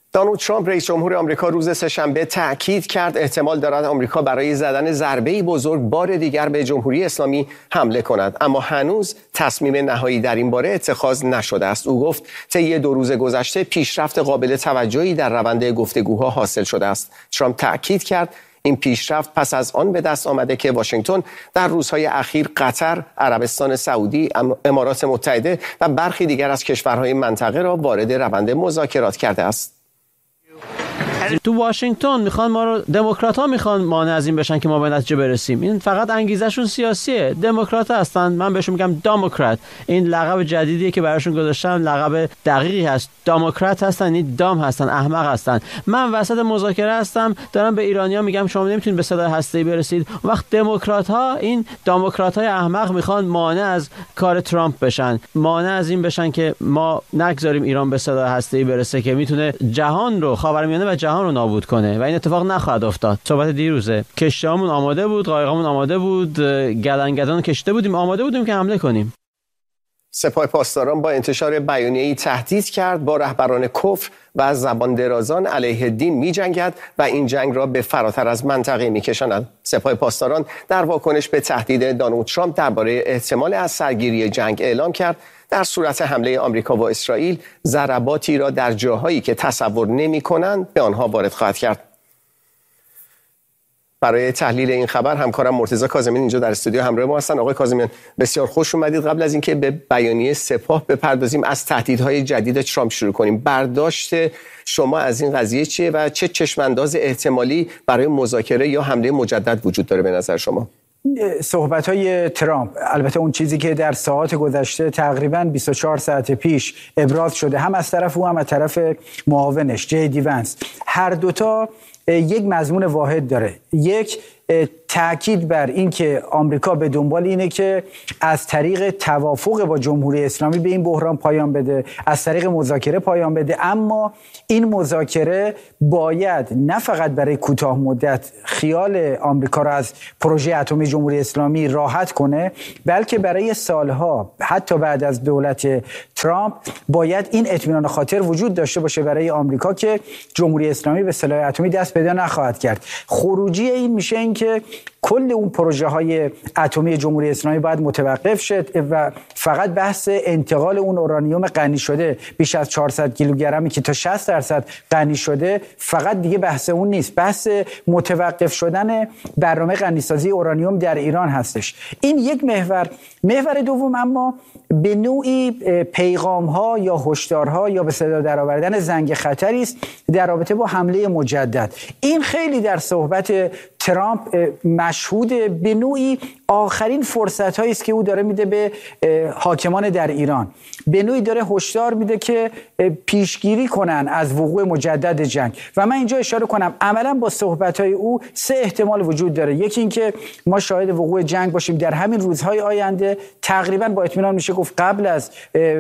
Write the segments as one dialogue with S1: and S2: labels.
S1: دونالد ترامپ رئیس جمهور آمریکا روز سه‌شنبه تأکید کرد احتمال دارد آمریکا برای زدن ضربه‌ای بزرگ بار دیگر به جمهوری اسلامی حمله کند، اما هنوز تصمیم نهایی در این باره اتخاذ نشده است. او گفت طی 2 روز گذشته پیشرفت قابل توجهی در روند گفتگوها حاصل شده است. ترامپ تأکید کرد این پیشرفت پس از آن به دست آمده که واشنگتن در روزهای اخیر قطر، عربستان سعودی، امارات متحده و برخی دیگر از کشورهای منطقه را وارد روند مذاکرات کرده است.
S2: تو واشنگتن میخوان ما رو، دموکرات‌ها میخوان مانع از این بشن که ما به نتیجه برسیم. این فقط انگیزشون سیاسیه. دموکرات‌ها هستن، من بهشون میگم دموکرات. این لقب جدیدیه که براشون گذاشتن، لقب دقیقی هست. دموکرات هستن، این دام هستن، احمق هستن. من وسط مذاکره هستم، دارم به ایرانی‌ها میگم شما نمیتونید به صدای هسته‌ای برسید. وقت دموکرات‌ها، این دموکرات‌های احمق میخوان مانع از کار ترامپ بشن، مانع از این بشن که ما نگذاریم ایران به صدای هسته‌ای برسه که میتونه جهان رو، خاورمیانه و جهان رو نابود کنه و این اتفاق نخواهد افتاد. صحبت دیروزه، کشتی‌هامون آماده بود، قایقامون آماده بود، گدن کشته بودیم، آماده بودیم که حمله کنیم.
S1: سپاه پاسداران با انتشار بیانیه‌ای تهدید کرد با رهبران کفر و زبان درازان علیه دین می‌جنگد و این جنگ را به فراتر از منطقه می‌کشاند. سپاه پاسداران در واکنش به تهدید دونالد ترامپ درباره احتمال از سرگیری جنگ اعلام کرد در صورت حمله آمریکا و اسرائیل ضرباتی را در جاهایی که تصور نمی‌کنند به آنها وارد خواهد کرد. برای تحلیل این خبر همکارم مرتضی کاظمیان اینجا در استودیو همراه ما هستن. آقای کاظمیان بسیار خوش اومدید. قبل از اینکه به بیانیه سپاه بپردازیم از تهدیدهای جدید ترامپ شروع کنیم. برداشت شما از این قضیه چیه و چه چشمانداز احتمالی برای مذاکره یا حمله مجدد وجود داره به نظر شما؟
S3: صحبت‌های ترامپ، البته اون چیزی که در ساعات گذشته تقریباً 24 ساعت پیش ابراز شده، هم از طرف او هم از طرف معاونش جی دی ونس، هر دوتا یک مضمون واحد داره. یک، تأکید بر این که آمریکا به دنبال اینه که از طریق توافق با جمهوری اسلامی به این بحران پایان بده، از طریق مذاکره پایان بده، اما این مذاکره باید نه فقط برای کوتاه مدت خیال آمریکا را از پروژه اتمی جمهوری اسلامی راحت کنه، بلکه برای سالها حتی بعد از دولت ترامپ باید این اطمینان خاطر وجود داشته باشه برای آمریکا که جمهوری اسلامی به سلاح اتمی دست پیدا نخواهد کرد. خروجی این میشه این که کل اون پروژه های اتمی جمهوری اسلامی باید متوقف شد و فقط بحث انتقال اون اورانیوم غنی شده بیش از 400 کیلوگرمی که تا 60% غنی شده فقط دیگه بحث اون نیست، بحث متوقف شدن برنامه غنیسازی اورانیوم در ایران هستش. این یک محور دوم اما به نوعی پیغام ها یا هشدارها یا به صدا درآوردن زنگ خطری است در رابطه با حمله مجدد. این خیلی در صحبت ترامپ مشهود، به نوعی آخرین فرصت هایی است که او داره میده به حاکمان در ایران، به نوعی داره هشدار میده که پیشگیری کنن از وقوع مجدد جنگ. و من اینجا اشاره کنم عملا با صحبت های او 3 احتمال وجود داره. یکی این که ما شاهد وقوع جنگ باشیم در همین روزهای آینده، تقریبا با اطمینان میشه گفت قبل از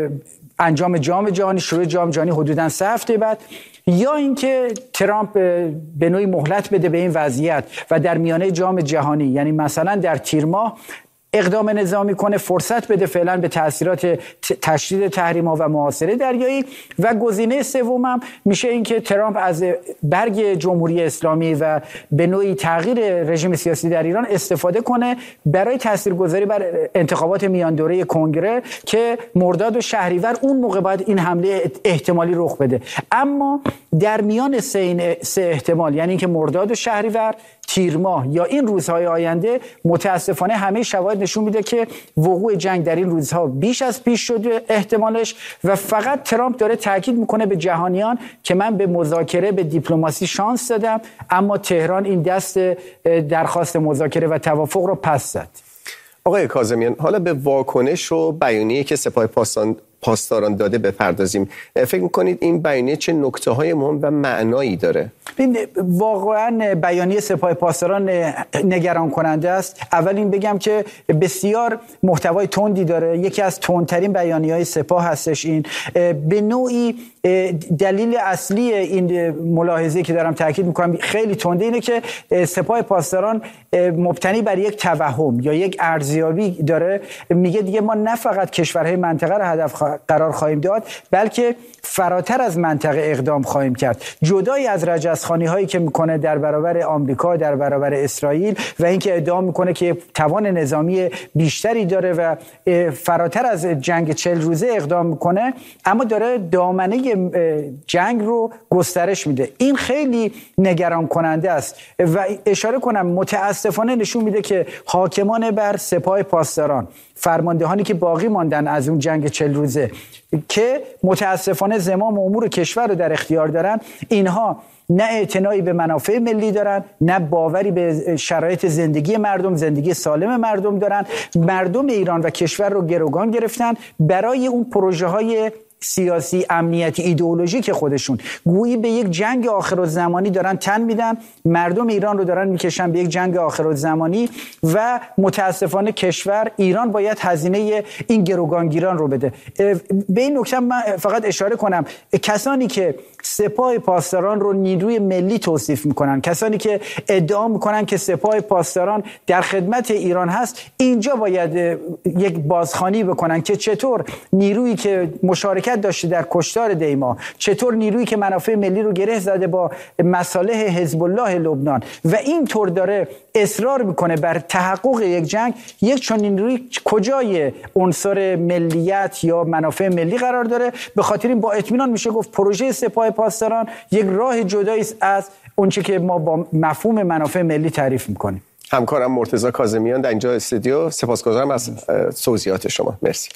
S3: انجام جام جهانی، شروع جام جهانی حدوداً 3 هفته بعد، یا اینکه ترامپ به نوعی مهلت بده به این وضعیت و در میانه جام جهانی، یعنی مثلا در تیر ماه، اقدام نظامی کنه، فرصت بده فعلا به تاثیرات تشدید تحریم‌ها و محاصره دریایی. و گزینه سومم میشه اینکه ترامپ از برگ جمهوری اسلامی و به نوعی تغییر رژیم سیاسی در ایران استفاده کنه برای تاثیرگذاری بر انتخابات میان دوره کنگره که مرداد و شهریور اون موقع باید این حمله احتمالی رخ بده. اما در میان 3 احتمال، یعنی اینکه مرداد و شهریور، تیر ماه یا این روزهای آینده، متاسفانه همه شواهد نشون میده که وقوع جنگ در این روزها بیش از پیش شده احتمالش، و فقط ترامپ داره تاکید میکنه به جهانیان که من به مذاکره، به دیپلماسی شانس دادم، اما تهران این دست درخواست مذاکره و توافق رو پس زد.
S1: آقای کاظمیان، حالا به واکنش و بیانیه‌ای که سپاه پاسداران داده بپردازیم. فکر می‌کنید این بیانیه چه نکته‌های مهم و معنایی داره؟
S3: واقعا بیانیه سپاه پاسداران نگران کننده است. اول این بگم که بسیار محتوای تندی داره، یکی از تندترین بیانیه‌های سپاه هستش. این به نوعی دلیل اصلی این ملاحظه که دارم تاکید میکنم خیلی تنده اینه که سپاه پاسداران مبتنی بر یک توهم یا یک ارزیابی داره، میگه دیگه ما نه فقط کشورهای منطقه رو هدف قرار خواهیم داد، بلکه فراتر از منطقه اقدام خواهیم کرد، جدای از رجزخوانی هایی که میکنه در برابر آمریکا، در برابر اسرائیل و اینکه ادعا میکنه که توان نظامی بیشتری داره و فراتر از جنگ 40 روزه اقدام میکنه، اما داره دامنه جنگ رو گسترش میده. این خیلی نگران کننده است و اشاره کنم متاسفانه نشون میده که حاکمان بر سپاه پاسداران، فرماندهانی که باقی ماندن از اون جنگ 40 روزه که متاسفانه زمام امور کشور رو در اختیار دارن، اینها نه اعتنایی به منافع ملی دارن، نه باوری به شرایط زندگی مردم، زندگی سالم مردم دارن. مردم ایران و کشور رو گروگان گرفتن برای اون پروژه های سیاسی، امنیتی، ایدئولوژیک خودشون. گویی به یک جنگ آخرالزمانی دارن تن میدن، مردم ایران رو دارن میکشن به یک جنگ آخرالزمانی و متاسفانه کشور ایران باید هزینه این گروگانگیران رو بده. به این نکته من فقط اشاره کنم، کسانی که سپاه پاسداران رو نیروی ملی توصیف میکنن، کسانی که ادعا میکنن که سپاه پاسداران در خدمت ایران هست، اینجا باید یک بازخوانی بکنن که چطور نیرویی که مشارکت داشته در کشتار دیما، چطور نیرویی که منافع ملی رو گره زده با مصالح حزب الله لبنان و اینطور داره اصرار میکنه بر تحقق یک جنگ، یک چنین نیروی کجای عنصر ملیت یا منافع ملی قرار داره؟ به خاطر این با اطمینان میشه گفت پروژه سپاه پاسداران یک راه جدایی است از اونچه که ما با مفهوم منافع ملی تعریف میکنیم.
S1: همکارم مرتضی کاظمیان در اینجا استودیو، سپاسگزارم از توضیحات شما. مرسی.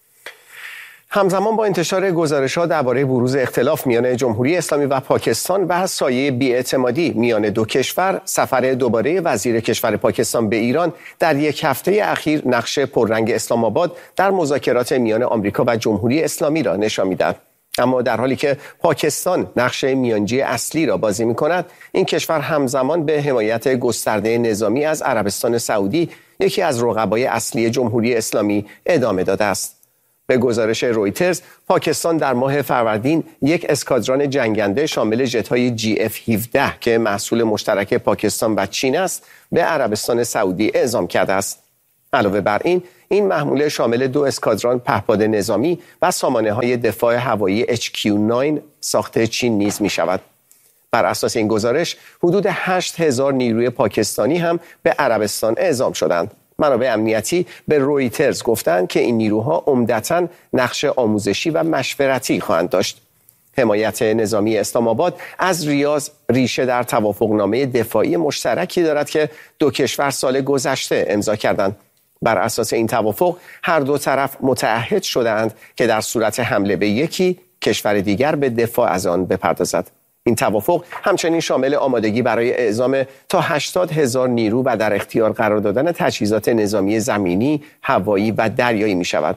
S1: همزمان با انتشار گزارش‌ها درباره بروز اختلاف میان جمهوری اسلامی و پاکستان و سایه بی‌اعتمادی میان دو کشور، سفر دوباره وزیر کشور پاکستان به ایران در یک هفته اخیر نقش پررنگ اسلام آباد در مذاکرات میان آمریکا و جمهوری اسلامی را نشان می‌دهد. اما در حالی که پاکستان نقش میانجی اصلی را بازی می‌کند، این کشور همزمان به حمایت گسترده نظامی از عربستان سعودی، یکی از رقبای اصلی جمهوری اسلامی، ادامه داده است. به گزارش رویترز، پاکستان در ماه فروردین یک اسکادران جنگنده شامل ژت‌های GF-17 که محصول مشترک پاکستان و چین است، به عربستان سعودی اعزام کرده است. علاوه بر این محموله شامل 2 اسکادران پهپاد نظامی و سامانه‌های دفاع هوایی HQ-9 ساخت چین نیز می‌شود. بر اساس این گزارش، حدود 8000 نیروی پاکستانی هم به عربستان اعزام شدند. منابع امنیتی به رویترز گفتند که این نیروها عمدتاً نقش آموزشی و مشورتی خواهند داشت. حمایت نظامی اسلام آباد از ریاض ریشه در توافقنامه دفاعی مشترکی دارد که دو کشور سال گذشته امضا کردند. بر اساس این توافق هر دو طرف متعهد شدند که در صورت حمله به یکی، کشور دیگر به دفاع از آن بپردازد. این توافق همچنین شامل آمادگی برای اعزام تا 80,000 نیرو و در اختیار قرار دادن تجهیزات نظامی زمینی، هوایی و دریایی می شود.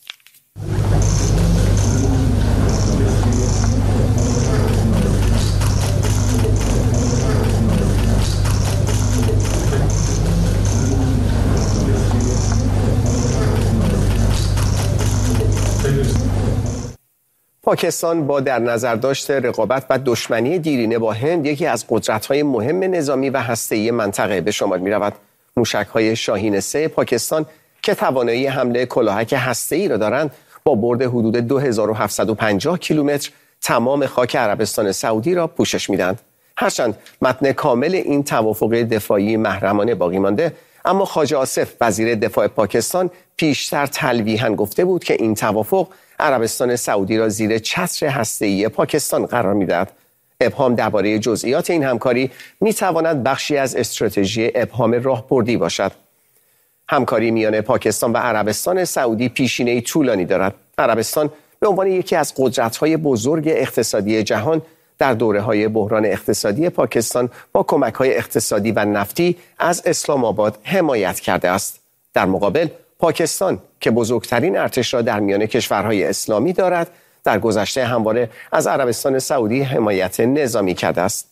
S1: پاکستان با در نظر داشت رقابت و دشمنی دیرینه با هند، یکی از قدرت‌های مهم نظامی و هسته‌ای منطقه به شمار می‌رود. موشک‌های شاهین 3 پاکستان که توانایی حمله کلاهک هسته‌ای را دارند، با برد حدود 2750 کیلومتر تمام خاک عربستان سعودی را پوشش می‌دهند. هرچند متن کامل این توافق دفاعی محرمانه باقی مانده، اما خواجه آصف وزیر دفاع پاکستان پیشتر تلویحاً گفته بود که این توافق عربستان سعودی را زیر چتر هسته‌ای پاکستان قرار می‌دهد. ابهام درباره جزئیات این همکاری می‌تواند بخشی از استراتژی ابهام راهبردی باشد. همکاری میان پاکستان و عربستان سعودی پیشینه‌ای طولانی دارد. عربستان به عنوان یکی از قدرت‌های بزرگ اقتصادی جهان در دوره‌های بحران اقتصادی پاکستان با کمک‌های اقتصادی و نفتی از اسلام آباد حمایت کرده است. در مقابل پاکستان که بزرگترین ارتش را در میان کشورهای اسلامی دارد، در گذشته همواره از عربستان سعودی حمایت نظامی کرده است.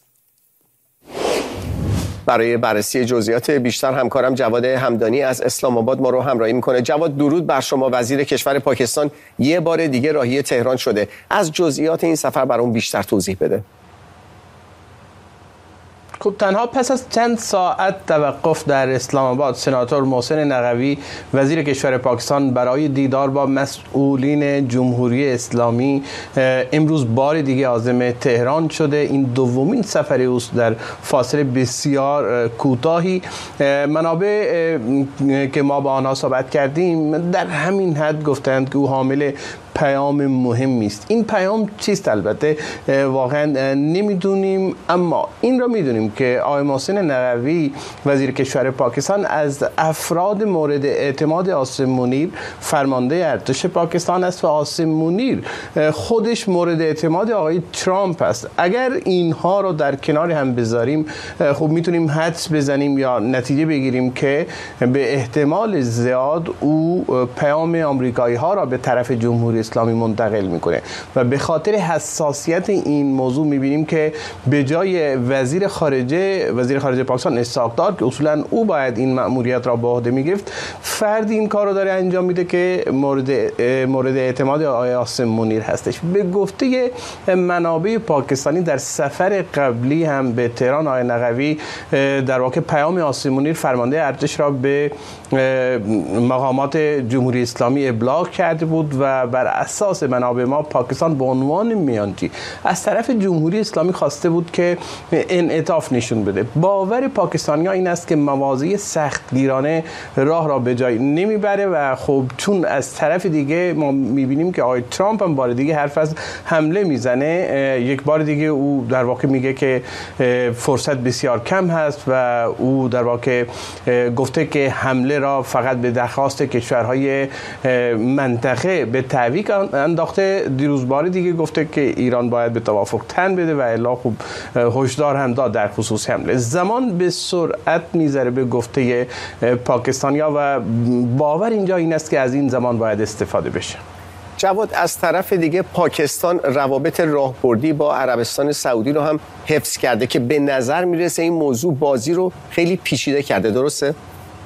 S1: برای بررسی جزئیات بیشتر همکارم جواد همدانی از اسلام آباد ما رو همراهی میکنه. جواد، درود بر شما. وزیر کشور پاکستان یه بار دیگه راهی تهران شده. از جزئیات این سفر برام بیشتر توضیح بده.
S4: خب تنها پس از چند ساعت توقف در اسلام آباد، سناتور محسن نقوی وزیر کشور پاکستان برای دیدار با مسئولین جمهوری اسلامی امروز بار دیگه عازم تهران شده. این دومین سفر اوست در فاصله بسیار کوتاهی. منابع که ما با آنها صحبت کردیم در همین حد گفتند که او حامل پیام مهمی است. این پیام چیست؟ البته واقعا نمیدونیم، اما این را میدونیم که آقای محسن نقوی وزیر کشور پاکستان از افراد مورد اعتماد عاصم منیر فرمانده ارتش پاکستان است و عاصم منیر خودش مورد اعتماد آقای ترامپ است. اگر اینها رو در کنار هم بذاریم خب میتونیم حدس بزنیم یا نتیجه بگیریم که به احتمال زیاد او پیام آمریکایی ها را به طرف جمهوری اسلامی منتقل میکنه و به خاطر حساسیت این موضوع میبینیم که به جای وزیر خارجه پاکستان اسحاق دار که اصولا او باید این مأموریت را به عهده میگرفت، فردی این کار رو داره انجام میده که مورد اعتماد آقای عاصم منیر هستش. به گفته منابع پاکستانی در سفر قبلی هم به تهران آقای نقوی در واقع پیام عاصم منیر فرمانده ارتش را به مقامات جمهوری اسلامی ابلاغ کرده بود و بر اساس منابع ما پاکستان به عنوان میانجی از طرف جمهوری اسلامی خواسته بود که انعطاف نشون بده. باور پاکستانی‌ها این است که مواضع سختگیرانه راه را به جای نمیبره و خب چون از طرف دیگه ما میبینیم که آقای ترامپ هم بار دیگه حرف از حمله میزنه، یک بار دیگه او در واقع میگه که فرصت بسیار کم هست و او در واقع گفته که حمله را فقط به درخواست کشورهای منطقه به تعویق انداخته. دیروز بار دیگه گفته که ایران باید به توافق تن بده و الا خوب هشدار هم داد در خصوص حمله. زمان به سرعت میذاره به گفته پاکستانیا و باور اینجا این است که از این زمان باید استفاده بشه.
S1: جواد، از طرف دیگه پاکستان روابط راهبردی با عربستان سعودی رو هم حفظ کرده که به نظر میرسه این موضوع بازی رو خیلی پیچیده کرده، درسته؟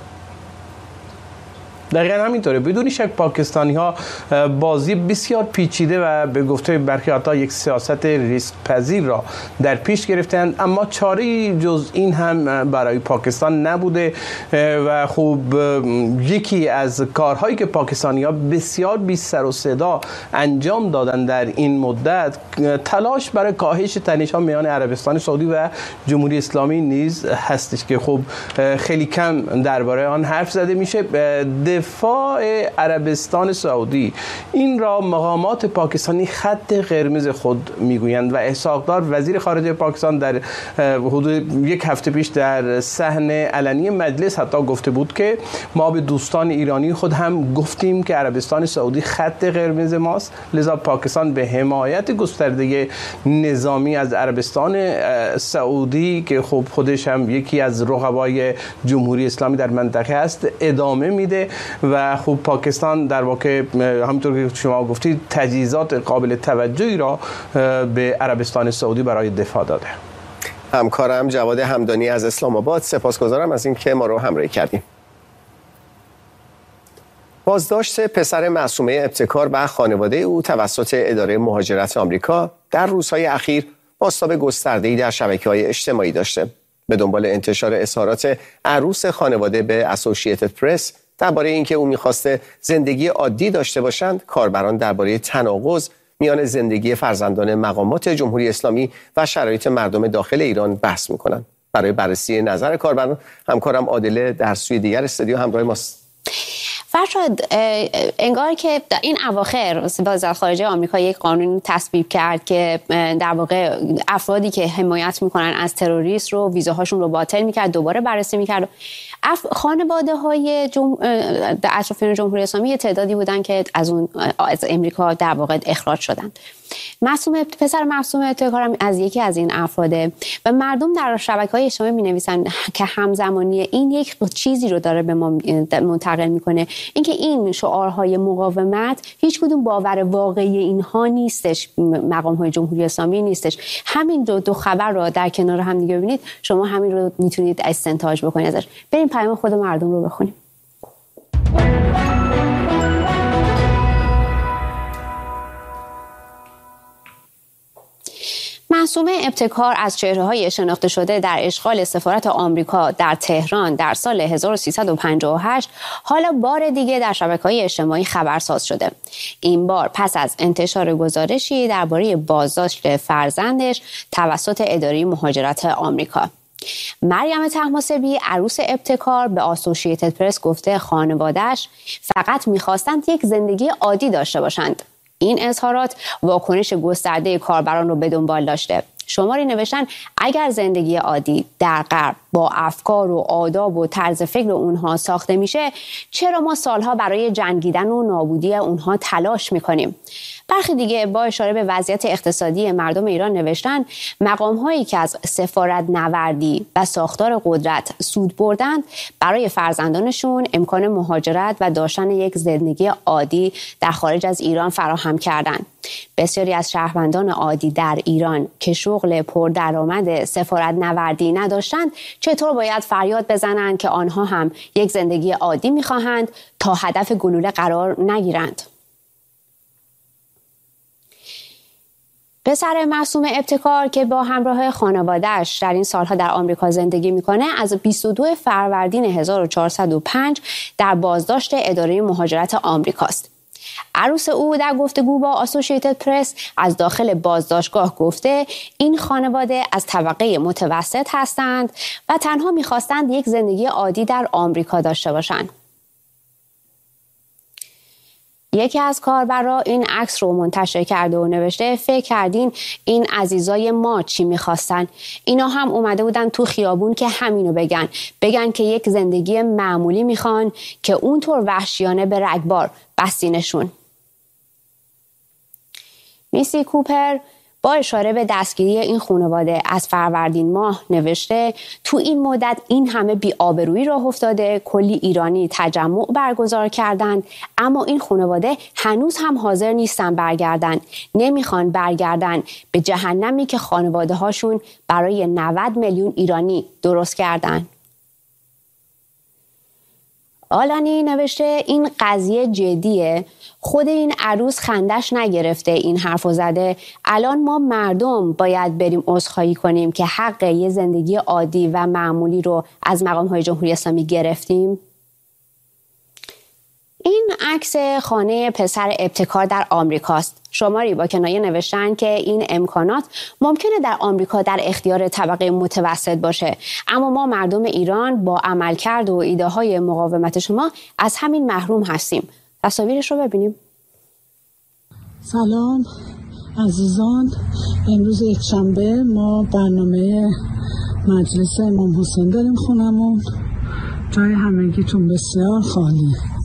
S4: دقیقا همینطوره. بدون شک پاکستانی ها بازی بسیار پیچیده و به گفته برخی حتی یک سیاست ریسک پذیر را در پیش گرفتند، اما چاره جز این هم برای پاکستان نبوده و خب یکی از کارهایی که پاکستانی ها بسیار بی سر و صدا انجام دادن در این مدت تلاش برای کاهش تنش ها میان عربستان سعودی و جمهوری اسلامی نیز هستش که خب خیلی کم درباره آن حرف زده میشه. دفاع عربستان سعودی این را مقامات پاکستانی خط قرمز خود میگویند و اسحاق دار وزیر خارجه پاکستان در حدود یک هفته پیش در صحن علنی مجلس حتی گفته بود که ما به دوستان ایرانی خود هم گفتیم که عربستان سعودی خط قرمز ماست، لذا پاکستان به حمایت گسترده نظامی از عربستان سعودی که خب خودش هم یکی از رقبای جمهوری اسلامی در منطقه است ادامه میده و خب پاکستان در واقع همونطور که شما گفتید تجهیزات قابل توجهی را به عربستان سعودی برای دفاع داده.
S1: همکارم جواد همدانی از اسلام آباد، سپاسگزارم از اینکه ما رو همراهی کردیم. بازداشت پسر معصومه ابتکار و خانواده او توسط اداره مهاجرت آمریکا در روزهای اخیر بازتاب گسترده‌ای در شبکه‌های اجتماعی داشته. به دنبال انتشار اظهارات عروس خانواده به اسوسییتد پرس درباره اینکه او می‌خواسته زندگی عادی داشته باشند، کاربران درباره تناقض میان زندگی فرزندان مقامات جمهوری اسلامی و شرایط مردم داخل ایران بحث می‌کنند. برای بررسی نظر کاربران همکارم عادله در سوی دیگر استودیو همراه ماست.
S5: فرشاد، انگار که این اواخر وزارت خارجه آمریکا یک قانون تصویب کرد که در واقع افرادی که حمایت میکنن از تروریست رو ویزاهاشون رو باطل میکرد، دوباره بررسی میکرد. خانواده های اطرافیان جمهوری اسلامی یه تعدادی بودن که از امریکا در واقع اخراج شدند. پسر معصومه ابتکار از یکی از این افراده و مردم در شبکه‌های اجتماعی می‌نویسن که همزمانی این یک چیزی رو داره به ما منتقل میکنه، اینکه این شعارهای مقاومت هیچ کدوم باور واقعی اینها نیستش، مقام‌های جمهوری اسلامی نیستش. همین دو خبر رو در کنار هم دیگه ببینید، شما همین رو میتونید استنتاج بکنید ازش. بریم پیام خود مردم رو بخونیم. معصوم ابتکار از چهره‌های شناخته شده در اشغال سفارت آمریکا در تهران در سال 1358 حالا بار دیگه در شبکه‌های اجتماعی خبرساز شده. این بار پس از انتشار گزارشی درباره بازداشت فرزندش توسط اداره مهاجرت آمریکا. مریم طهماسبی عروس ابتکار به اسوسییتد پرس گفته خانواده‌اش فقط می‌خواستند یک زندگی عادی داشته باشند. این اظهارات واکنش گسترده کاربران رو به دنبال داشته. شماری نوشتن اگر زندگی عادی در غرب با افکار و آداب و طرز فکر اونها ساخته میشه، چرا ما سالها برای جنگیدن و نابودی اونها تلاش میکنیم؟ برخی دیگه با اشاره به وضعیت اقتصادی مردم ایران نوشتن مقام‌هایی که از سفارت نوردی و ساختار قدرت سود بردند برای فرزندانشون امکان مهاجرت و داشتن یک زندگی عادی در خارج از ایران فراهم کردند. بسیاری از شهروندان عادی در ایران که شغل پردرآمد سفارت نوردی نداشتند چطور باید فریاد بزنند که آنها هم یک زندگی عادی می‌خواهند تا هدف گلوله قرار نگیرند؟ پسر معصوم ابتکار که با همراه خانواده‌اش در این سالها در آمریکا زندگی میکنه از 22 فروردین 1405 در بازداشت اداره مهاجرت آمریکاست. عروس او در گفتگو با اسوسییتد پرس از داخل بازداشتگاه گفته این خانواده از طبقه متوسط هستند و تنها میخواستند یک زندگی عادی در آمریکا داشته باشند. یکی از کاربرا این عکس رو منتشر کرده و نوشته فکر کردین این عزیزای ما چی میخواستن؟ اینا هم اومده بودن تو خیابون که همینو بگن که یک زندگی معمولی میخوان که اونطور وحشیانه به رگبار بستینشون. میسی کوپر با اشاره به دستگیری این خانواده از فروردین ماه نوشته تو این مدت این همه بی‌آبرویی راه افتاده، کلی ایرانی تجمع برگزار کردند، اما این خانواده هنوز هم حاضر نیستن برگردن، نمیخوان برگردن به جهنمی که خانواده هاشون برای 90 میلیون ایرانی درست کردن. آلانی نوشته این قضیه جدیه، خود این عروس خندش نگرفته این حرفو زده، الان ما مردم باید بریم عذرخواهی کنیم که حق یه زندگی عادی و معمولی رو از مقام‌های جمهوری اسلامی گرفتیم. این عکس خانه پسر ابتکار در آمریکاست. شماری با کنایه نوشتن که این امکانات ممکنه در آمریکا در اختیار طبقه متوسط باشه، اما ما مردم ایران با عملکرد و ایده های مقاومت شما از همین محروم هستیم. تصاویرش رو ببینیم.
S6: سلام عزیزان، امروز یکشنبه ما برنامه مجلس امام حسین داریم خونمون، جای همگیتون بسیار خالیه.